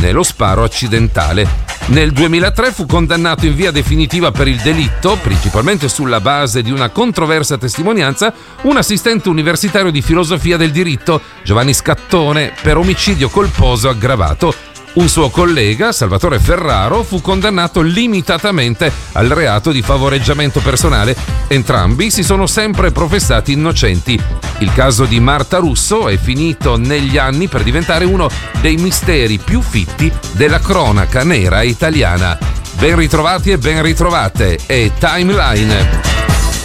nello sparo accidentale. Nel 2003 fu condannato in via definitiva per il delitto, principalmente sulla base di una controversa testimonianza, un assistente universitario di filosofia del diritto, Giovanni Scattone, per omicidio colposo aggravato. Un suo collega, Salvatore Ferraro, fu condannato limitatamente al reato di favoreggiamento personale. Entrambi si sono sempre professati innocenti. Il caso di Marta Russo è finito negli anni per diventare uno dei misteri più fitti della cronaca nera italiana. Ben ritrovati e ben ritrovate. È Timeline.